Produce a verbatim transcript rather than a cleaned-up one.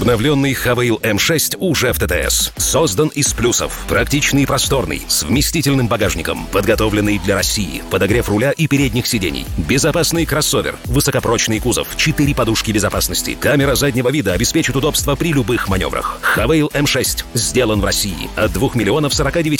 Обновленный Хавейл эм шесть уже в ТТС. Создан из плюсов. Практичный и просторный, с вместительным багажником, подготовленный для России, подогрев руля и передних сидений, безопасный кроссовер, высокопрочный кузов, четыре подушки безопасности, камера заднего вида обеспечит удобство при любых маневрах. Хавейл эм шесть сделан в России от двух миллионов сорока девяти